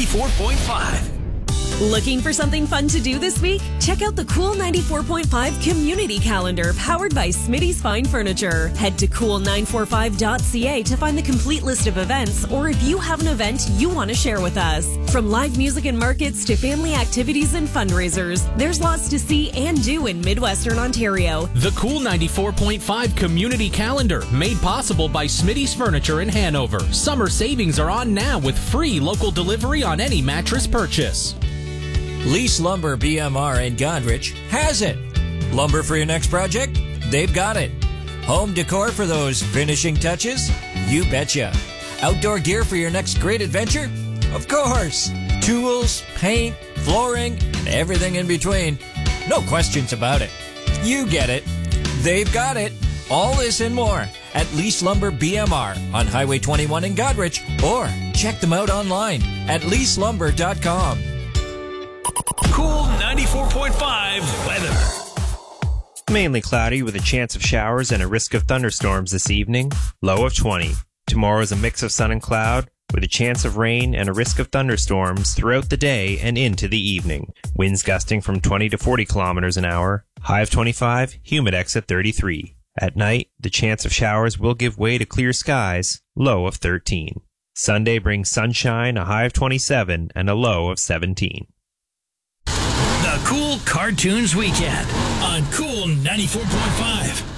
94.5. Looking for something fun to do this week? Check out the Cool 94.5 Community Calendar powered by Smitty's Fine Furniture. Head to cool945.ca to find the complete list of events, or if you have an event you want to share with us. From live music and markets to family activities and fundraisers, there's lots to see and do in Midwestern Ontario. The Cool 94.5 Community Calendar, made possible by Smitty's Furniture in Hanover. Summer savings are on now with free local delivery on any mattress purchase. Lease Lumber BMR in Godrich has it. Lumber for your next project? They've got it. Home decor for those finishing touches? You betcha. Outdoor gear for your next great adventure? Of course. Tools, paint, flooring, and everything in between. No questions about it. You get it. They've got it. All this and more at Lease Lumber BMR on Highway 21 in Godrich, or check them out online at leaselumber.com. Cool 94.5 weather. Mainly cloudy with a chance of showers and a risk of thunderstorms this evening. Low of 20. Tomorrow is a mix of sun and cloud with a chance of rain and a risk of thunderstorms throughout the day and into the evening. Winds gusting from 20 to 40 kilometers an hour. High of 25, humidex at 33. At night, the chance of showers will give way to clear skies. Low of 13. Sunday brings sunshine, a high of 27 and a low of 17. The Cool Cartoons Weekend on Cool 94.5.